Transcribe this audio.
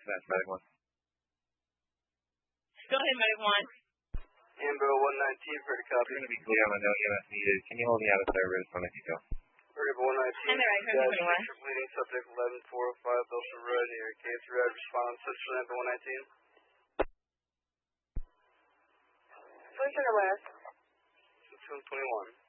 That's Medic 1. Go ahead, Medic 1. Amber 119, pretty copy. We're going to be clear on the no EMS needed. Can you hold me out of service on the detail? Variable 119. And they're right, Picture bleeding, subject 11405, Belcher Road, near Case Red. Respond, Central Amber 119. Push in the west. 21.